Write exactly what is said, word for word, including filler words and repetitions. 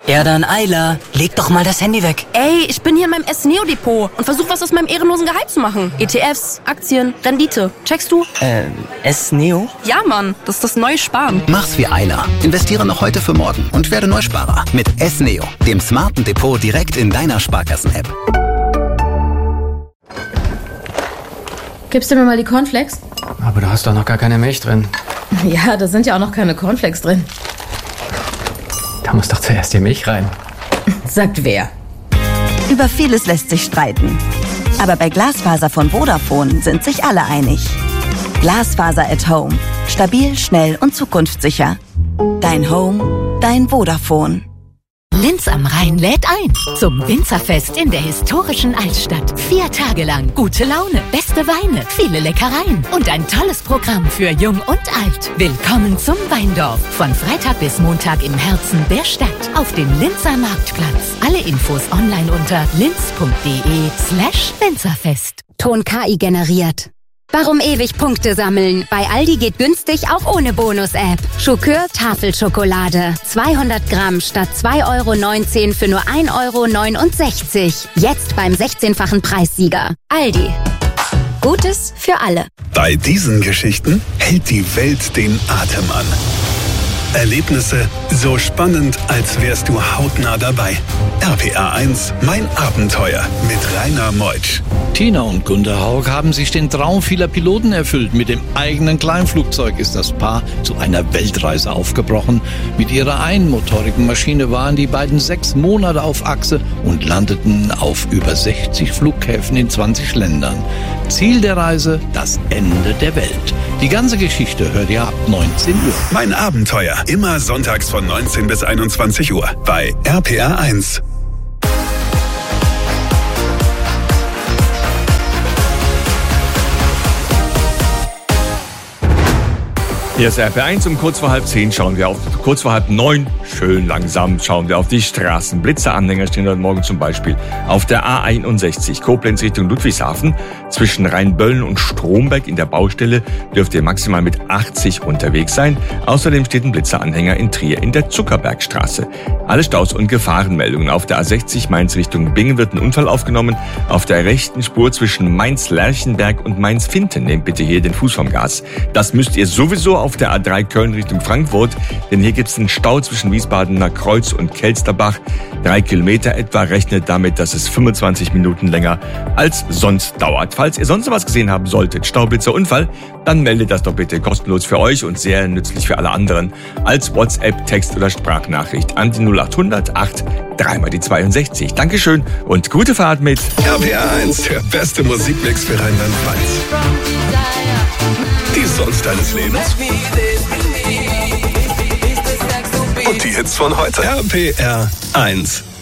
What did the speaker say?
Ja dann, Ayla, leg doch mal das Handy weg. Ey, ich bin hier in meinem S-Neo-Depot und versuche was aus meinem ehrenlosen Gehalt zu machen. E T Fs, Aktien, Rendite. Checkst du? Äh, S-Neo? Ja, Mann, das ist das neue Sparen. Mach's wie Ayla. Investiere noch heute für morgen und werde Neusparer mit S-Neo, dem smarten Depot direkt in deiner Sparkassen-App. Gibst du mir mal die Cornflakes? Aber du hast doch noch gar keine Milch drin. Ja, da sind ja auch noch keine Cornflakes drin. Da muss doch zuerst die Milch rein. Sagt wer? Über vieles lässt sich streiten. Aber bei Glasfaser von Vodafone sind sich alle einig. Glasfaser at Home. Stabil, schnell und zukunftssicher. Dein Home, dein Vodafone. Linz am Rhein lädt ein zum Winzerfest in der historischen Altstadt. Vier Tage lang gute Laune, beste Weine, viele Leckereien und ein tolles Programm für Jung und Alt. Willkommen zum Weindorf. Von Freitag bis Montag im Herzen der Stadt auf dem Linzer Marktplatz. Alle Infos online unter linz.de slash Winzerfest. Ton K I generiert. Warum ewig Punkte sammeln? Bei Aldi geht günstig auch ohne Bonus-App. Schokör Tafelschokolade. zweihundert Gramm statt zwei Euro neunzehn für nur ein Euro neunundsechzig. Jetzt beim sechzehnfachen Preissieger. Aldi. Gutes für alle. Bei diesen Geschichten hält die Welt den Atem an. Erlebnisse so spannend, als wärst du hautnah dabei. R P R eins, mein Abenteuer mit Rainer Meutsch. Tina und Günter Haug haben sich den Traum vieler Piloten erfüllt. Mit dem eigenen Kleinflugzeug ist das Paar zu einer Weltreise aufgebrochen. Mit ihrer einmotorigen Maschine waren die beiden sechs Monate auf Achse und landeten auf über sechzig Flughäfen in zwanzig Ländern. Ziel der Reise, das Ende der Welt. Die ganze Geschichte hört ihr ab neunzehn Uhr. Mein Abenteuer, immer sonntags von neunzehn bis einundzwanzig Uhr bei R P R eins. Hier ist R P R eins um kurz vor halb zehn schauen wir auf, kurz vor halb neun, schön langsam schauen wir auf die Straßen. Blitzeranhänger stehen heute Morgen zum Beispiel auf der A einundsechzig, Koblenz Richtung Ludwigshafen. Zwischen Rheinböllen und Stromberg in der Baustelle dürft ihr maximal mit achtzig unterwegs sein. Außerdem steht ein Blitzeranhänger in Trier in der Zuckerbergstraße. Alle Staus und Gefahrenmeldungen. Auf der A sechzig Mainz Richtung Bingen wird ein Unfall aufgenommen. Auf der rechten Spur zwischen Mainz-Lerchenberg und Mainz-Finten nehmt bitte hier den Fuß vom Gas. Das müsst ihr sowieso auf der A drei Köln Richtung Frankfurt, denn hier gibt es einen Stau zwischen Wiesbadener Kreuz und Kelsterbach. Drei Kilometer etwa, rechnet damit, dass es fünfundzwanzig Minuten länger als sonst dauert. Falls ihr sonst noch was gesehen haben solltet, Staublitzer Unfall, dann meldet das doch bitte kostenlos für euch und sehr nützlich für alle anderen als WhatsApp, Text oder Sprachnachricht an die null acht hundert acht dreimal die zweiundsechzig. Dankeschön und gute Fahrt mit R P R eins, der beste Musikmix für Rheinland-Pfalz. Die Songs deines Lebens und die Hits von heute. R P R eins.